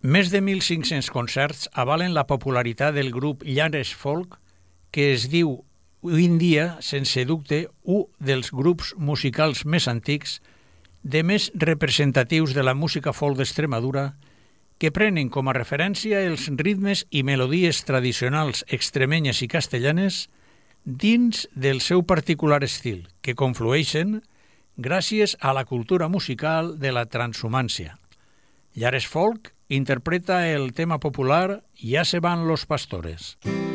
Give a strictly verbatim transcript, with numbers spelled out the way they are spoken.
Més de mil cinc-cents concerts avalen la popularitat del grup Llares Folk, que es diu avui en dia, sense dubte, un dels grups musicals més antics, de més representatius de la música folk d'Extremadura, que prenen com a referència els ritmes i melodies tradicionals extremenyes i castellanes dins del seu particular estil, que conflueixen gràcies a la cultura musical de la transhumància. Llares Folk interpreta el tema popular Ya se van los pastores.